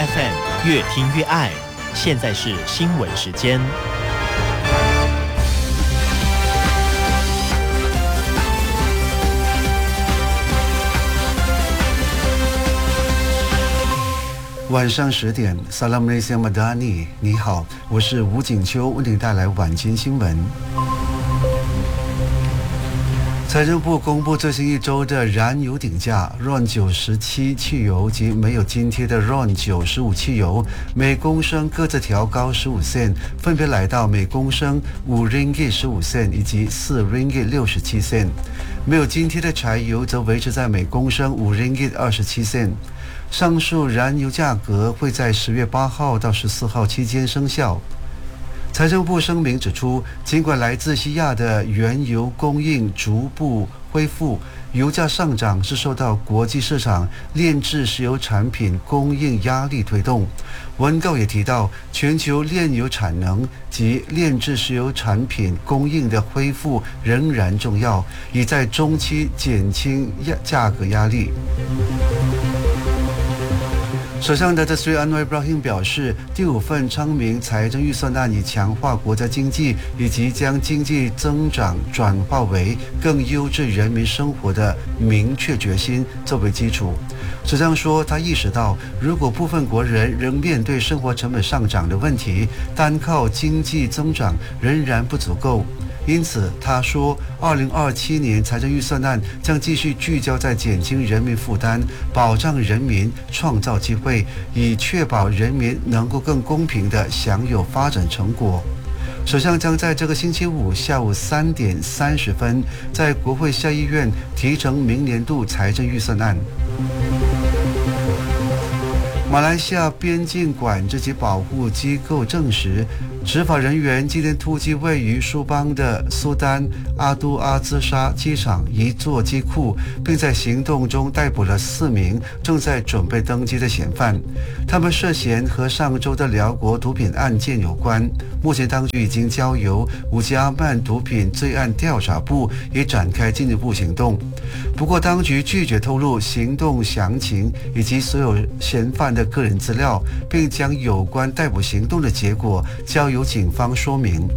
FM 越听越爱。现在是新闻时间。 晚上10点 Salam Malaysia Madani， 你好，我是吴景秋，为您带来晚间新闻。财政部公布最新一周的燃油顶价 ，RON 97汽油及没有津贴的 RON 95汽油，每公升各自调高15 sen， 分别来到每公升5 ringgit 15 sen 以及4 ringgit 67 sen。没有津贴的柴油则维持在每公升5 ringgit 27 sen。上述燃油价格会在10月8号到14号期间生效。财政部声明指出，尽管来自西亚的原油供应逐步恢复，油价上涨是受到国际市场炼制石油产品供应压力推动。文告也提到，全球炼油产能及炼制石油产品供应的恢复仍然重要，以在中期减轻价格压力。首相Datuk Seri Anwar Ibrahim 表示，第5份昌明财政预算案以强化国家经济以及将经济增长转化为更优质人民生活的明确决心作为基础。首相说，他意识到，如果部分国人仍面对生活成本上涨的问题，单靠经济增长仍然不足够。因此，他说，2027年财政预算案将继续聚焦在减轻人民负担、保障人民创造机会，以确保人民能够更公平地享有发展成果。首相将在这个星期五下午3点30分在国会下议院提呈明年度财政预算案。马来西亚边境管制及保护机构证实，执法人员今天突击位于苏邦的苏丹阿都阿兹沙机场一座机库，并在行动中逮捕了4名正在准备登机的嫌犯。他们涉嫌和上周的辽国毒品案件有关。目前当局已经交由五吉阿曼毒品罪案调查部也展开进一步行动。不过，当局拒绝透露行动详情以及所有嫌犯的个人资料，并将有关逮捕行动的结果交由警方说明。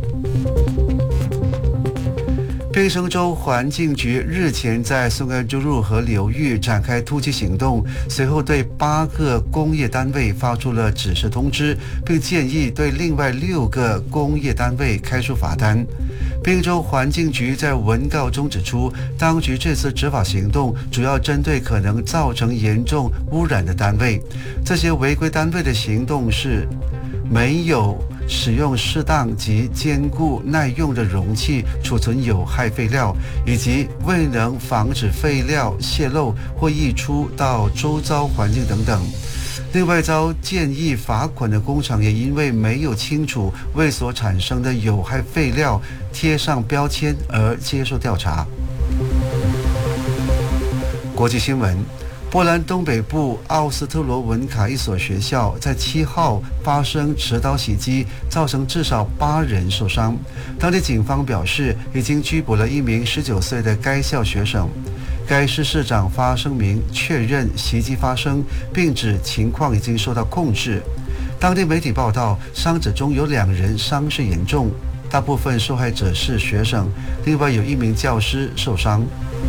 槟城州环境局日前在松干州路和流域展开突击行动，随后对8个工业单位发出了指示通知，并建议对另外6个工业单位开出罚单。槟州环境局在文告中指出，当局这次执法行动主要针对可能造成严重污染的单位。这些违规单位的行动是没有使用适当及坚固耐用的容器储存有害废料，以及未能防止废料泄漏或溢出到周遭环境等等。另外，遭建议罚款的工厂也因为没有清楚为所产生的有害废料贴上标签而接受调查。国际新闻，波兰东北部奥斯特罗文卡一所学校在7号发生持刀袭击，造成至少8人受伤。当地警方表示，已经拘捕了一名19岁的该校学生。该市市长发声明确认袭击发生，并指情况已经受到控制。当地媒体报道，伤者中有2人伤势严重，大部分受害者是学生，另外有1名教师受伤。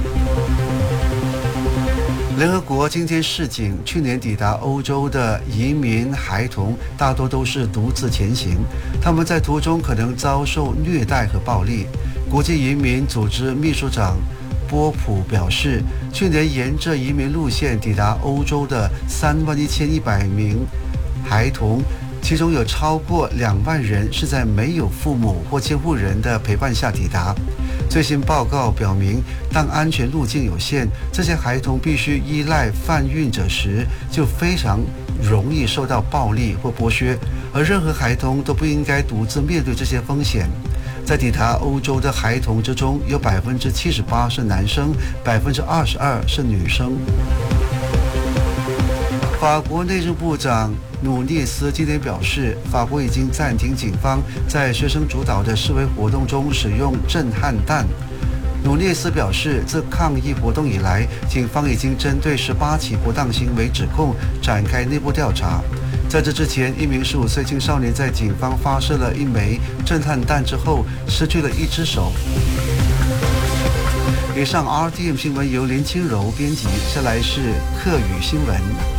联合国今天示警，去年抵达欧洲的移民孩童大多都是独自前行，他们在途中可能遭受虐待和暴力。国际移民组织秘书长波普表示，去年沿着移民路线抵达欧洲的31100名孩童，其中有超过2万人是在没有父母或监护人的陪伴下抵达。最新报告表明，当安全路径有限，这些孩童必须依赖贩运者时，就非常容易受到暴力或剥削，而任何孩童都不应该独自面对这些风险。在抵达欧洲的孩童之中，有78%是男生，22%是女生。法国内政部长努涅斯今天表示，法国已经暂停警方在学生主导的示威活动中使用震撼弹。努涅斯表示，自抗议活动以来，警方已经针对18起不当行为指控展开内部调查。 在这之前，一名15岁青少年在警方发射了一枚震撼弹之后，失去了一只手。以上 RTM 新闻由林清柔编辑，下来是客语新闻。